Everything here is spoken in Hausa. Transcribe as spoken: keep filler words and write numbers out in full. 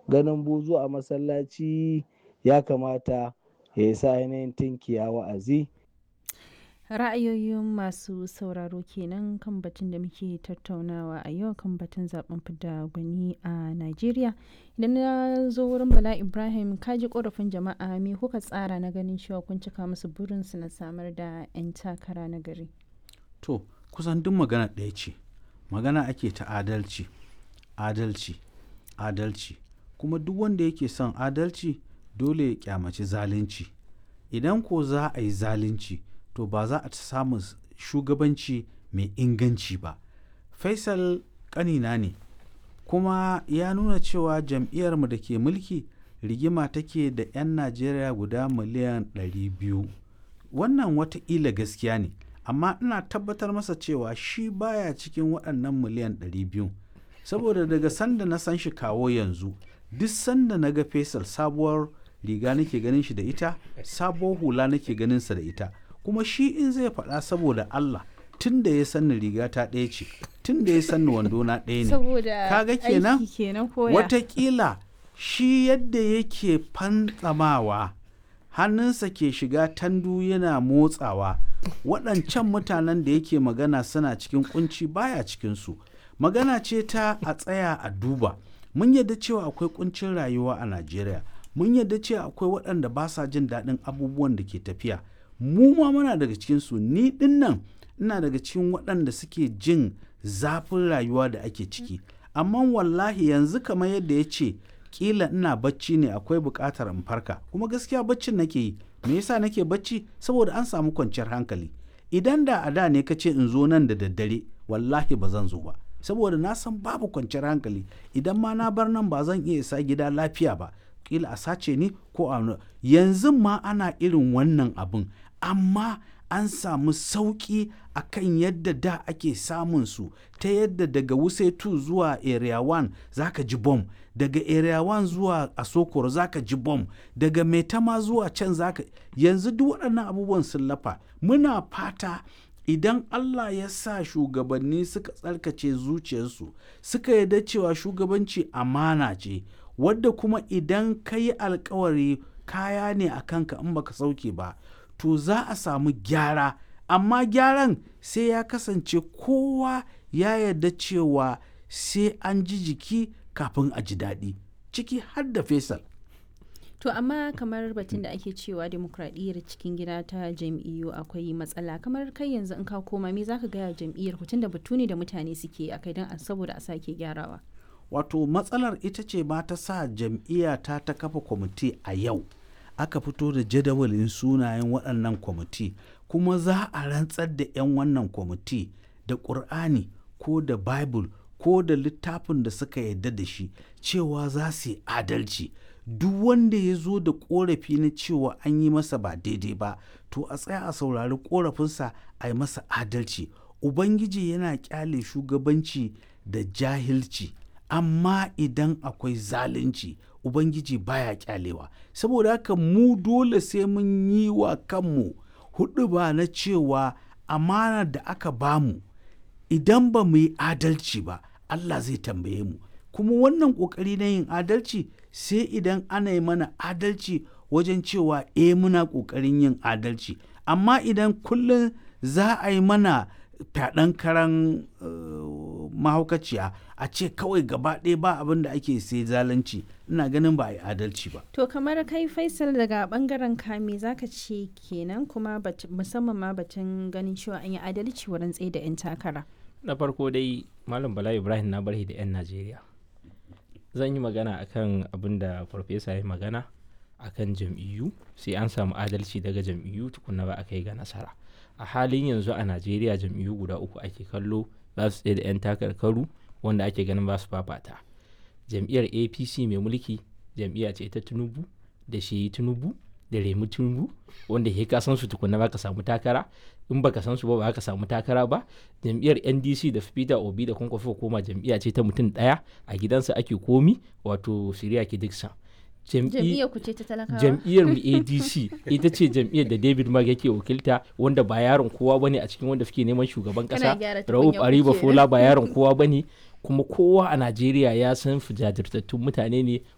ganin buzu a masallaci ya kamata ya sa ainihin tinkiya wa'azi. Ra'ayoyin masu sauraro kenan kan batun da muke tattaunawa a yau kan batun zaben fidda gwani a Najeriya. Idan na zo wurin Bala Ibrahim, kaji korafin jama'a me kuka tsara na ganin cewa kun cika musu burinsu na samar da 'yan takara na gari? To, kusan duk magana ɗaya ce. Magana ake ta adalci, adalci, adalci. Kuma duk wanda yake son adalci dole ya kyamaci zalunci. Idan ko za a yi zalunci, to ba za a samu shugabanci mai inganci ba. Faisal ƙanina ne, kuma ya nuna cewa jam'iyyarmu da ke mulki rigima take da 'yan Najeriya guda miliyan ɗari biyu. Wannan wataƙila gaskiya ne, amma ina tabbatar masa cewa shi baya cikin waɗannan miliyan ɗari biyu. Saboda daga sanda na san shi kawo yanzu, duk sanda na ga Faisal sabuwar riga nake ganin shi da ita, sabuwar hula nake ganin sa da ita. Kuma shi in zai faɗa saboda Allah, tun da ya sanni riga ta ɗaya ce, tun da ya sanni wando na ɗaya ne. Saboda kaga kenan aiki kenan koya. Wataƙila shi yadda yake fantsamawa, hannunsa ke shiga tandu yana motsawa, waɗancan mutanen da yake magana suna cikin kunci baya cikinsu. Magana ce ta a tsaya a duba. Mun yadda cewa akwai kuncin rayuwa a Najeriya. Mun yadda cewa akwai waɗanda ba sa jin daɗin abubuwan da ke tafiya. Mu ma muna daga cikinsu. Ni ɗin nan ina daga cikin waɗanda suke jin zafin rayuwa da ake ciki. Amma wallahi yanzu kamar yadda ya ce, ƙila ina bacci ne akwai buƙatar in farka. Kuma gaskiya baccin nake yi. Me yasa nake bacci? Saboda an samu kwanciyar hankali. Idan da a da ne ka ce in zo nan da daddare, wallahi ba zan zo ba. Saboda na san babu kwanciyar hankali. Idan ma na bar nan ba zan iya isa gida lafiya ba. Kila a sace ni ko a yanzu ma ana irin wannan abin, amma an samu sauƙi a kan yadda da ake samun su, ta yadda daga Wuse two zuwa Area one za ka ji bom, daga Area one zuwa Asokoro za ka ji bom, daga Maitama zuwa can za ka yanzu duk waɗannan abubuwan sun lafa. Muna fata idan Allah ya sa shugabanni suka tsarkace zuciyarsu, suka yarda cewa shugabanci amana ce, wadda kuma idan ka yi alkawari kaya ne a kanka in baka sauke ba, to za a samu gyara. Amma gyaran sai ya kasance kowa ya yarda cewa sai an ji jiki kafin a ji daɗi, ciki har da Faisal. To amma kamar batun da ake cewa demokradiyyar cikin gida ta jam'iyyu akwai matsala, kamar kai yanzu in ka koma me zaka gaya jam'iyyar ku, tunda batu ne da mutane suke akai don saboda a sake gyarawa? Wato matsalar ita ce ba ta sa jam'iyya ta ta kafa kwamiti a yau, aka fito da jadawalin sunayen waɗannan kwamiti, kuma za a rantsar da 'yan wannan kwamiti da ƙur'ani ko da bible ko da littafin da suka yarda da shi cewa za su yi adalci. Duk wanda ya zo da ƙorafi na cewa an yi masa ba daidai ba, to a tsaya a saurari ƙorafinsa a yi masa adalci. Ubangiji yana ƙyale shugabanci da jahilci, amma idan akwai zalunci Ubangiji baya ƙyalewa. Saboda haka mu dole sai mun yi wa kanmu huɗuba na cewa amanar da aka bamu idan ba mu yi adalci ba, Allah zai tambaye mu. Kuma wannan ƙoƙari na yin adalci sai idan ana yi mana adalci wajen cewa eh muna ƙoƙarin yin adalci. Amma idan kullum za a yi mana fyaɗen karan uh, mahaukaciya a ce kawai gaba ɗaya ba abin da ake sai zalunci, ina ganin ba a yi adalci ba. To kamar kai Faisal daga ɓangaren ka me za ka ce kenan, kuma musamman ma batun ganin cewa an yi adalci wurin tsaye da 'yan takara? Na farko dai Malam Bala Ibrahim na barhi da 'yan Najeriya. Zan yi magana akan abin da farfesa ya magana akan jam'iyyu, sai an samu adalci daga jam'iyyu tukunna ba a kai ga nasara. A halin yanzu a Najeriya jam'iyyu guda uku ake kallo za su tsaye da 'yan takarkaru wanda ake ganin ba su fafata. Jam'iyyar A P C mai mulki jam'iyya ce ta Tinubu da Shehi Tinubu da Remi Tinubu, wanda ya ka san su tukunna ba ka samu takara, in baka san su ba ba ka samu takara ba. Jam'iyyar N D C da Peter Obi da Kwankwaso koma jam'iyya ce ta mutum ɗaya, a gidansa ake komi, wato Siriya Dixon. Jam'iyyar ku ce ta talakawa? Jam'iyyar mu A D C ita ce jam'iyyar da David Mark yake wakilta, wanda ba yaron kowa bane a cikin wanda suke neman shugaban kasa. Rauf Aribafola ba yaron kowa bane, kuma kowa a Najeriya ya san jajirtattun mutane ne